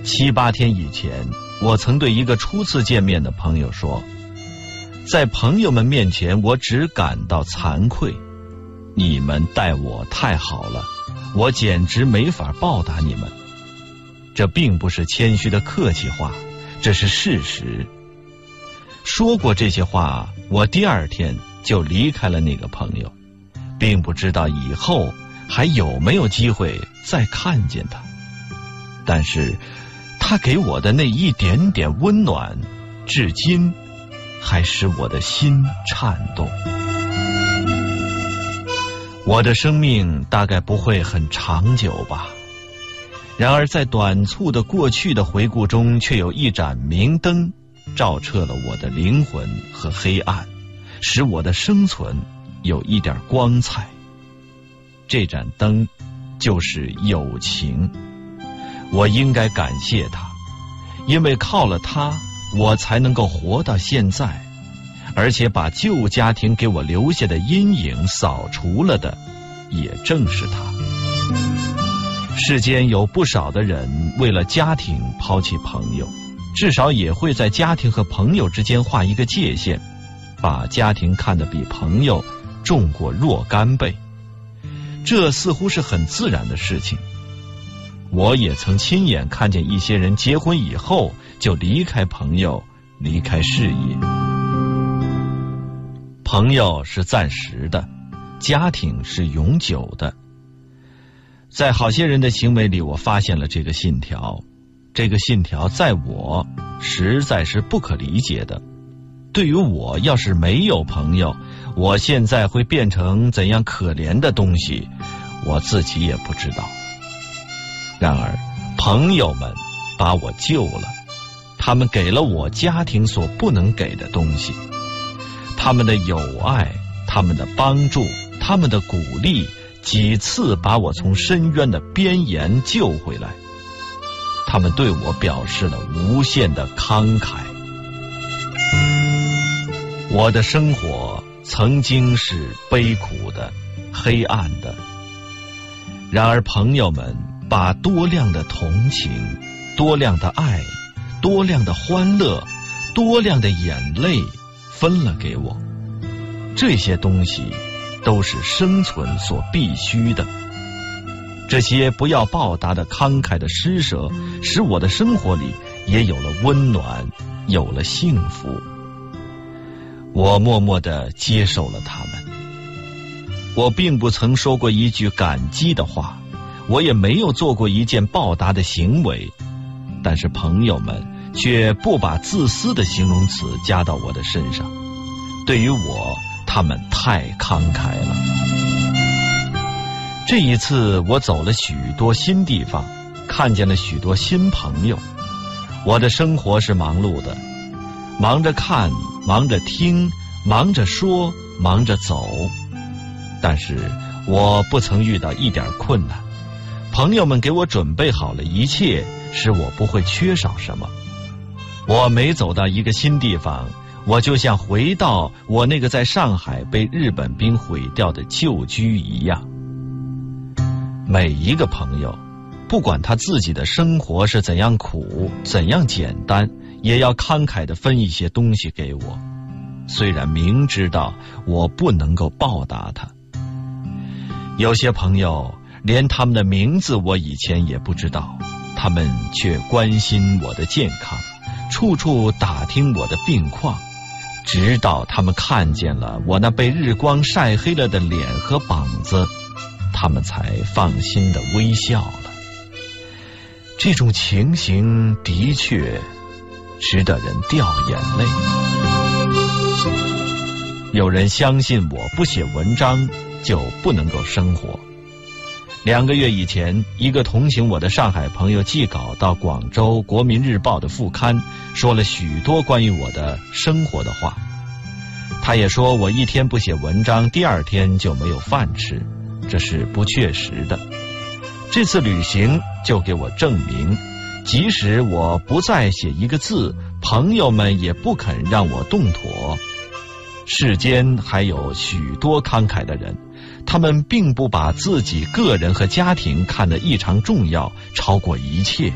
7、8天以前，我曾对一个初次见面的朋友说，在朋友们面前我只感到惭愧，你们待我太好了，我简直没法报答你们。这并不是谦虚的客气话，这是事实。说过这些话，我第2天就离开了那个朋友，并不知道以后还有没有机会再看见他。但是他给我的那一点点温暖，至今还使我的心颤动。我的生命大概不会很长久吧，然而在短促的过去的回顾中，却有一盏明灯照彻了我的灵魂和黑暗，使我的生存有一点光彩。这盏灯就是友情，我应该感谢它，因为靠了它，我才能够活到现在，而且把旧家庭给我留下的阴影扫除了的，也正是它。世间有不少的人为了家庭抛弃朋友，至少也会在家庭和朋友之间画一个界限，把家庭看得比朋友重过若干倍。这似乎是很自然的事情。我也曾亲眼看见一些人结婚以后就离开朋友，离开事业。朋友是暂时的，家庭是永久的。在好些人的行为里，我发现了这个信条。这个信条在我实在是不可理解的。对于我要是没有朋友，我现在会变成怎样可怜的东西，我自己也不知道。然而朋友们把我救了，他们给了我家庭所不能给的东西，他们的友爱，他们的帮助，他们的鼓励，几次把我从深渊的边沿救回来。他们对我表示了无限的慷慨。我的生活曾经是悲苦的、黑暗的，然而朋友们把多量的同情、多量的爱、多量的欢乐、多量的眼泪分了给我。这些东西都是生存所必须的。这些不要报答的慷慨的施舍，使我的生活里也有了温暖，有了幸福。我默默地接受了他们。我并不曾说过一句感激的话，我也没有做过一件报答的行为，但是朋友们却不把自私的形容词加到我的身上。对于我，他们太慷慨了。这一次我走了许多新地方，看见了许多新朋友。我的生活是忙碌的，忙着看，忙着听，忙着说，忙着走。但是我不曾遇到一点困难，朋友们给我准备好了一切，使我不会缺少什么。我每走到一个新地方，我就像回到我那个在上海被日本兵毁掉的旧居一样。每一个朋友，不管他自己的生活是怎样苦，怎样简单，也要慷慨地分一些东西给我，虽然明知道我不能够报答他。有些朋友连他们的名字我以前也不知道，他们却关心我的健康，处处打听我的病况，直到他们看见了我那被日光晒黑了的脸和膀子，他们才放心地微笑了。这种情形的确值得人掉眼泪。有人相信我不写文章就不能够生活。2个月以前，一个同情我的上海朋友寄稿到广州国民日报的副刊，说了许多关于我的生活的话。他也说我一天不写文章，第2天就没有饭吃，这是不确实的。这次旅行就给我证明，即使我不再写一个字，朋友们也不肯让我动妥。世间还有许多慷慨的人，他们并不把自己个人和家庭看得异常重要，超过一切。